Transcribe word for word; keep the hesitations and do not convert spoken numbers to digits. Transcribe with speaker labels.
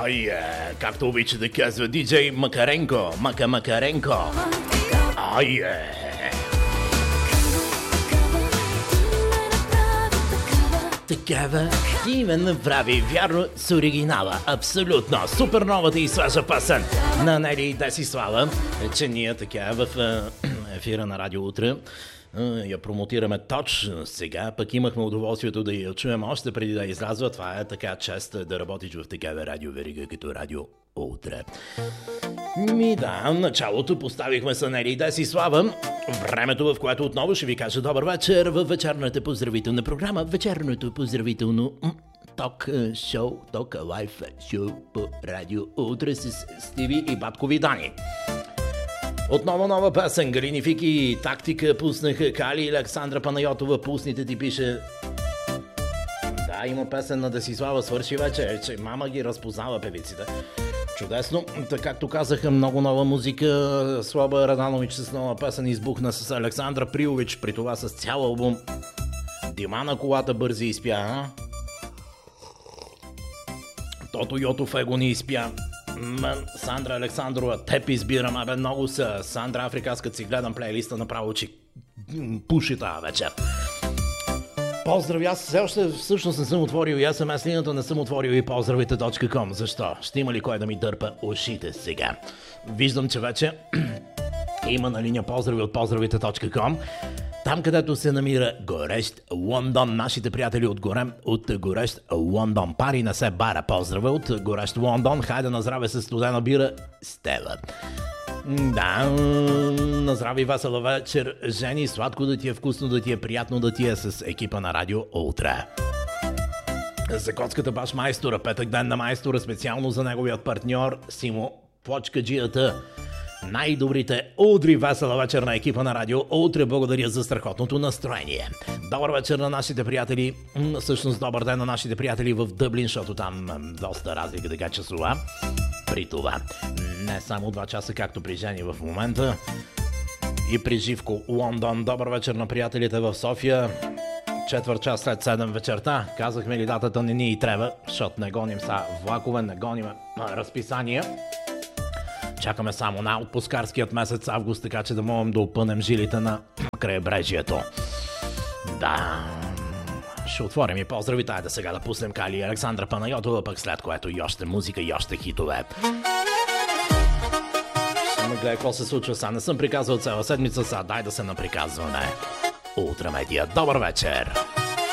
Speaker 1: Ай, е, както обича да казва диджей Макаренко, Мака Макаренко. Ай, е. Такава ти ме направи, вярно, с оригинала, абсолютно. Супер новата и свежа песен на Нели и Десислава, че ние така в ефира на Радио Утре я промотираме точно сега, пък имахме удоволствието да я чуем още преди да излязва. Това е така чест да работиш в такава радиоверига като Радио Утре. Ми да, началото поставихме с Нели и Десислава. Времето, в което отново ще ви кажа добър вечер в вечерната поздравителна програма, вечерното поздравително ток шоу, ток лайф шоу по Радио Утре с Стиви и Баткови Дани. Отново нова песен, Галини Фики, Тактика пуснаха, Кали и Александра Панайотова, пусните ти пише. Да, има песен на Десислава, свърши вече, че мама ги разпознава певиците. Чудесно, така както казаха, много нова музика, Слаба Раданович с нова песен избухна с Александра Прилович, при това с цял албум. Дима на колата бързи изпя, а? Тото Йотов его ни изпя. Мен, Сандра Александрова, теб избирам, абе много са. Сандра Африкас, като си гледам плейлиста, направо, че пуши тази вечер. Поздрави, аз все още всъщност не съм отворил и ес ем ес линията, не съм отворил и поздравите точка ком. Защо? Ще има ли кой да ми дърпа ушите сега? Виждам, че вече има на линия поздрави от поздравите точка ком. Там, където се намира горещ Лондон, нашите приятели от, горем, от горещ Лондон. Пари не се бара, поздрава от горещ Лондон. Хайде на здраве с студена бира Стела. Да, на здраве весела вечер, Жени, сладко да ти е, вкусно да ти е, приятно да ти е с екипа на Радио Утре. За коцката баш майстора, петък ден на майстора, специално за неговият партньор Симо Плочкаджията. Най-добрите удри, весела вечер на екипа на Радио Утре. Благодаря за страхотното настроение. Добър вечер на нашите приятели, всъщност добър ден на нашите приятели в Дъблин, защото там доста разлика така часова. При това не само два часа, както при Жени в момента, и при Живко Лондон. Добър вечер на приятелите в София. Четвърт час след седем вечерта. Казахме ли датата не ни и трябва, защото не гоним са влакове, не гоним разписание. Чакаме само на отпускарският месец август, така че да можем да опънем жилите на крайбрежието. Да, ще отворим и поздравите. Айде сега да пуснем Кали и Александра Панайотова, пък след което и още музика, и още хитове. Ще ме гледа какво се случва сега. Не съм приказвал цяла седмица, сега дай да се наприказваме. Утре медия. Добър вечер!